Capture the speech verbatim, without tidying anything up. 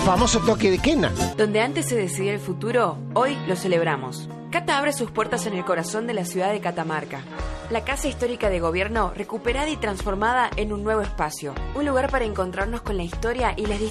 famoso toque de quena. Donde antes se decidía el futuro, hoy lo celebramos. Cata abre sus puertas en el corazón de la ciudad de Catamarca. La casa histórica de gobierno recuperada y transformada en un nuevo espacio. Un lugar para encontrarnos con la historia y las